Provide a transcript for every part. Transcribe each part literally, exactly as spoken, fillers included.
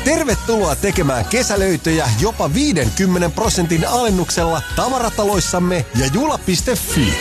Tervetuloa tekemään kesälöitöjä jopa viidenkymmenen prosentin alennuksella tavarataloissamme ja jula piste fi.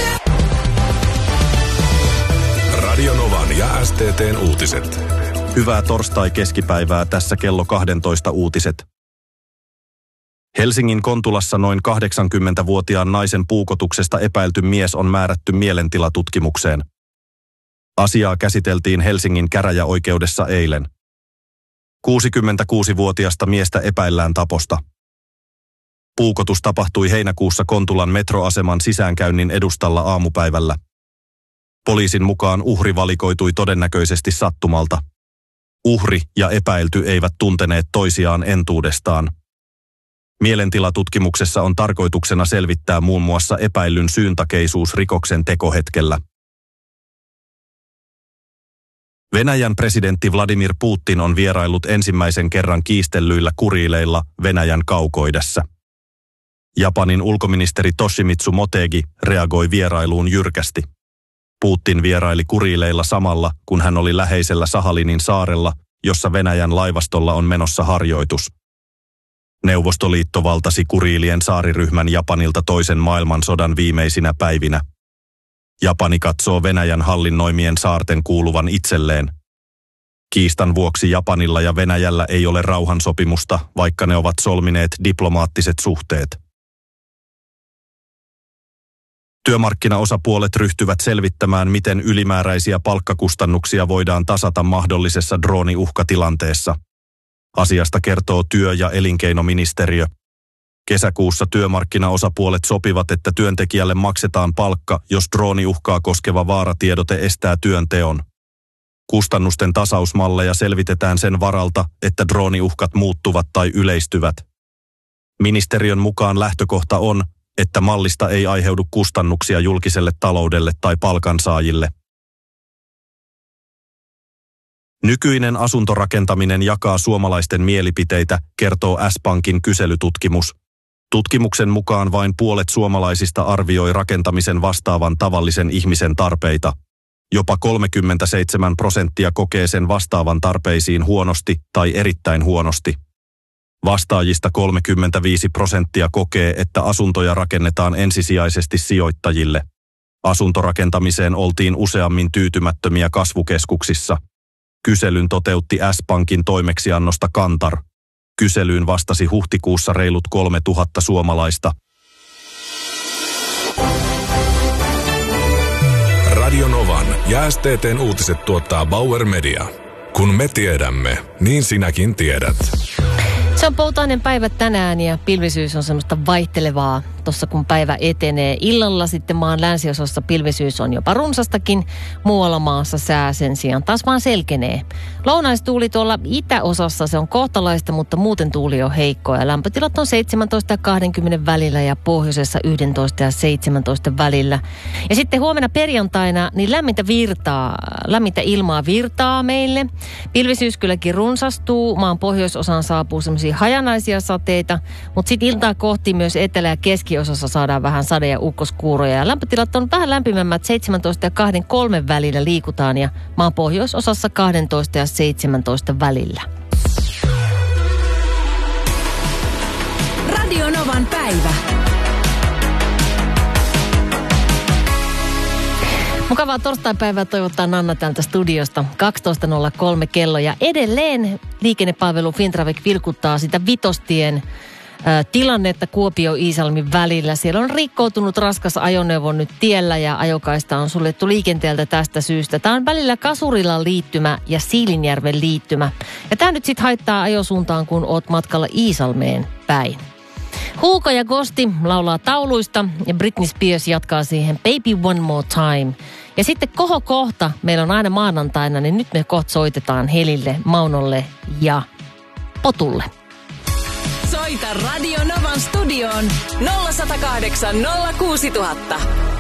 Radio Novan ja S T T:n uutiset. Hyvää torstai-keskipäivää, tässä kello kaksitoista uutiset. Helsingin Kontulassa noin kahdeksankymmentävuotiaan naisen puukotuksesta epäilty mies on määrätty mielentilatutkimukseen. Asiaa käsiteltiin Helsingin käräjäoikeudessa eilen. kuusikymmentäkuusivuotiasta miestä epäillään taposta. Puukotus tapahtui heinäkuussa Kontulan metroaseman sisäänkäynnin edustalla aamupäivällä. Poliisin mukaan uhri valikoitui todennäköisesti sattumalta. Uhri ja epäilty eivät tunteneet toisiaan entuudestaan. Mielentilatutkimuksessa on tarkoituksena selvittää muun muassa epäillyn syyntakeisuus rikoksen tekohetkellä. Venäjän presidentti Vladimir Putin on vieraillut ensimmäisen kerran kiistellyillä Kuriileilla Venäjän kaukoidässä. Japanin ulkoministeri Toshimitsu Motegi reagoi vierailuun jyrkästi. Putin vieraili Kuriileilla samalla, kun hän oli läheisellä Sahalinin saarella, jossa Venäjän laivastolla on menossa harjoitus. Neuvostoliitto valtasi Kuriilien saariryhmän Japanilta toisen maailmansodan viimeisinä päivinä. Japani katsoo Venäjän hallinnoimien saarten kuuluvan itselleen. Kiistan vuoksi Japanilla ja Venäjällä ei ole rauhansopimusta, vaikka ne ovat solmineet diplomaattiset suhteet. Työmarkkinaosapuolet ryhtyvät selvittämään, miten ylimääräisiä palkkakustannuksia voidaan tasata mahdollisessa drooniuhkatilanteessa. Asiasta kertoo työ- ja elinkeinoministeriö. Kesäkuussa työmarkkinaosapuolet sopivat, että työntekijälle maksetaan palkka, jos drooniuhkaa koskeva vaaratiedote estää työnteon. Kustannusten tasausmalleja selvitetään sen varalta, että drooniuhkat muuttuvat tai yleistyvät. Ministeriön mukaan lähtökohta on, että mallista ei aiheudu kustannuksia julkiselle taloudelle tai palkansaajille. Nykyinen asuntorakentaminen jakaa suomalaisten mielipiteitä, kertoo S-Pankin kyselytutkimus. Tutkimuksen mukaan vain puolet suomalaisista arvioi rakentamisen vastaavan tavallisen ihmisen tarpeita. Jopa kolmekymmentäseitsemän prosenttia kokee sen vastaavan tarpeisiin huonosti tai erittäin huonosti. Vastaajista kolmekymmentäviisi prosenttia kokee, että asuntoja rakennetaan ensisijaisesti sijoittajille. Asuntorakentamiseen oltiin useammin tyytymättömiä kasvukeskuksissa. Kyselyn toteutti S-Pankin toimeksiannosta Kantar. Kyselyyn vastasi huhtikuussa reilut kolmetuhatta suomalaista. Radio Novan ja S T T:n uutiset tuottaa Bauer Media. Kun me tiedämme, niin sinäkin tiedät. Se on poutainen päivä tänään ja pilvisyys on semmoista vaihtelevaa tuossa kun päivä etenee. Illalla sitten maan länsiosassa pilvisyys on jopa runsastakin. Muualla maassa sää sen sijaan taas vaan selkenee. Lounaistuuli tuolla itäosassa se on kohtalaista, mutta muuten tuuli on heikkoa. Ja lämpötilat on seitsemäntoista ja kaksikymmentä välillä ja pohjoisessa yksitoista ja seitsemäntoista välillä. Ja sitten huomenna perjantaina niin lämmintä virtaa, lämmintä ilmaa virtaa meille. Pilvisyys kylläkin runsastuu. Maan pohjoisosaan saapuu semmoisia hajanaisia sateita, mutta sitten iltaa kohti myös etelä- ja keskiosassa saadaan vähän sade- ja ukkoskuuroja. Ja lämpötilat on vähän lämpimämmät, seitsemäntoista ja kaksikymmentäkolme välillä liikutaan ja maan pohjoisosassa kaksitoista ja seitsemäntoista välillä. Radio Novan päivä. Mukavaa torstaipäivää toivottaa Nanna täältä studiosta. kaksitoista nolla kolme kello ja edelleen liikennepalvelu Fintraffic vilkuttaa sitä Vitostien ä, tilannetta Kuopio-Iisalmin välillä. Siellä on rikkoutunut raskas ajoneuvo nyt tiellä ja ajokaista on suljettu liikenteeltä tästä syystä. Tämä on välillä Kasurilan liittymä ja Siilinjärven liittymä. Ja tämä nyt sitten haittaa ajosuuntaan, kun oot matkalla Iisalmeen päin. Huuko ja Gosti laulaa tauluista ja Britney Spears jatkaa siihen Baby One More Time. Ja sitten kohokohta, meillä on aina maanantaina, niin nyt me kohta soitetaan Helille, Maunolle ja Potulle. Soita Radio Novan studioon nolla yksi nolla kahdeksan nolla kuusi nolla nolla nolla.